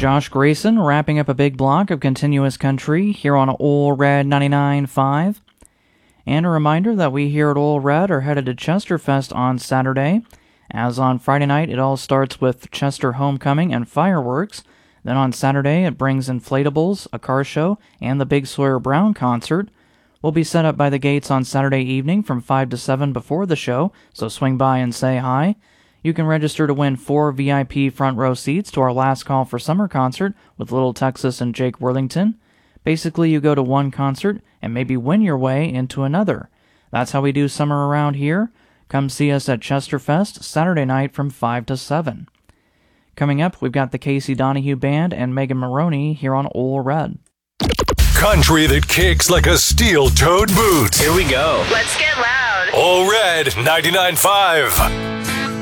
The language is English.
Josh Grayson, wrapping up a big block of continuous country here on Ole Red 99.5. And a reminder that we here at Ole Red are headed to Chesterfest on Saturday. As on Friday night, it all starts with Chester Homecoming and fireworks. Then on Saturday, it brings inflatables, a car show, and the Big Sawyer Brown concert. We'll be set up by the gates on Saturday evening from 5 to 7 before the show, so swing by and say hi. You can register to win 4 VIP front row seats to our Last Call for Summer concert with Little Texas and Jake Worthington. Basically, you go to one concert and maybe win your way into another. That's how we do summer around here. Come see us at Chesterfest Saturday night from 5 to 7. Coming up, we've got the Casey Donahue Band and Megan Maroney here on Ole Red. Country that kicks like a steel-toed boot. Here we go. Let's get loud. Ole Red 99.5.